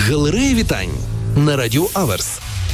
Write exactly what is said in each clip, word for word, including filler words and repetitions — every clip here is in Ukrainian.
Галерея вітань на Радіо Аверс.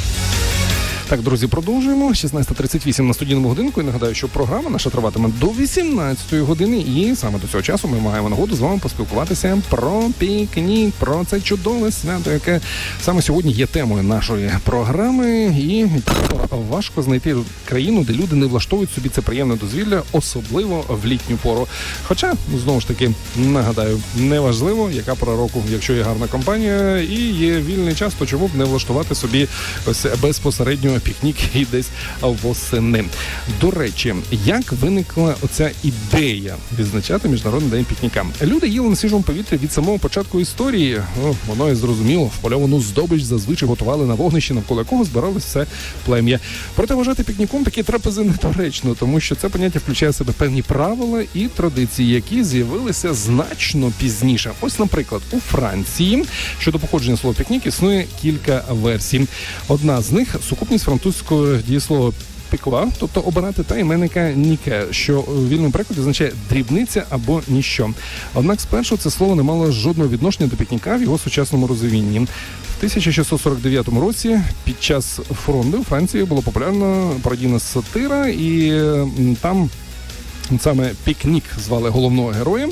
Так, друзі, продовжуємо. шістнадцята тридцять вісім на студійному годинку. І нагадаю, що програма наша триватиме до вісімнадцятої години. І саме до цього часу ми маємо нагоду з вами поспілкуватися про пікнік, про це чудове свято, яке саме сьогодні є темою нашої програми. І важко знайти країну, де люди не влаштовують собі це приємне дозвілля, особливо в літню пору. Хоча, знову ж таки, нагадаю, неважливо, яка пора року, якщо є гарна компанія і є вільний час, то чому б не влаштувати собі ось безпосередньо пікнік і десь восени. До речі, як виникла оця ідея відзначати Міжнародний день пікніка? Люди їли на свіжому повітрі від самого початку історії. О, воно і зрозуміло. Впольовану здобич зазвичай готували на вогнищі, навколо якого збиралось все плем'я. Проте вважати пікніком такі трапези недоречно, тому що це поняття включає в себе певні правила і традиції, які з'явилися значно пізніше. Ось, наприклад, у Франції щодо походження слова пікнік існує кілька версій. Одна з них – сукупність французького дієслова піква, тобто обирати, та іменника ніке, що в вільному перекладі означає дрібниця або ніщо. Однак спершу це слово не мало жодного відношення до пікніка в його сучасному розумінні. В тисяча шістсот сорок дев'ятому році під час фронди у Франції була популярна пародійна сатира, і там саме Пікнік звали головного героя.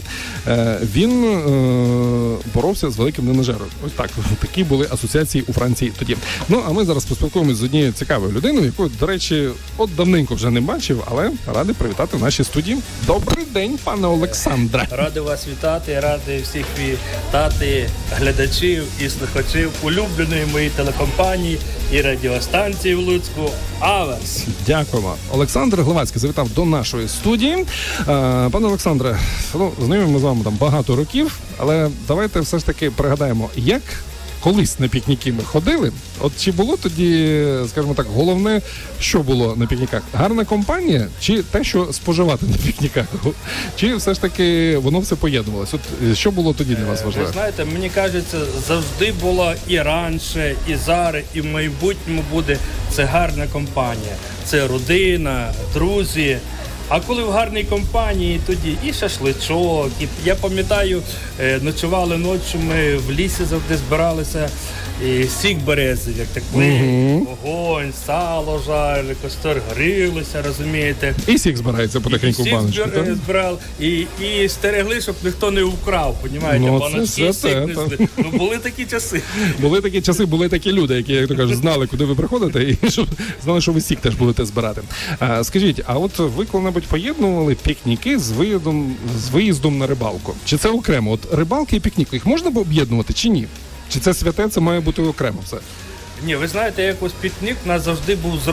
Він е, боровся з великим ненажером. Ось так. Такі були асоціації у Франції тоді. Ну, а ми зараз поспілкуємося з однією цікавою людиною, яку, до речі, от давненько вже не бачив, але радий привітати в нашій студії. Добрий день, пане Олександре. Радий вас вітати, радий всіх вітати глядачів і слухачів улюбленої моєї телекомпанії і радіостанції в Луцьку Аверс. Дякуємо. Олександр Гловацький завітав до нашої студії. Пане Олександре, ну, знайомі ми з вами там багато років, але давайте все ж таки пригадаємо, як колись на пікніки ми ходили. От чи було тоді, скажімо так, головне, що було на пікніках? Гарна компанія чи те, що споживати на пікніках? Чи все ж таки воно все поєднувалося? От що було тоді для вас важливо? Ви знаєте, мені кажеться, завжди було і раніше, і зараз, і в майбутньому буде це гарна компанія. Це родина, друзі. А коли в гарній компанії, тоді і шашличок, і я пам'ятаю, ночували ночі, ми в лісі завжди збиралися, і сік берези, як так пили, mm-hmm. вогонь, сало жарили, костер грілися, розумієте. І сік збирається потихеньку в баночку, так? І сік збирали, і, і стерегли, щоб ніхто не вкрав, розумієте, ну, бо на сік несли. Ну, були такі часи. Були такі часи, були такі люди, які, як то кажуть, знали, куди ви приходите, і щоб, знали, що ви сік теж будете збирати. А, скажіть, а от ви коли-небудь поєднували пікніки з виїздом, з виїздом на рибалку? Чи це окремо? От рибалки і пікніки, їх можна об'єднувати чи ні? Чи це святе, це має бути окремо все? Ні, ви знаєте, якось пікнік у нас завжди був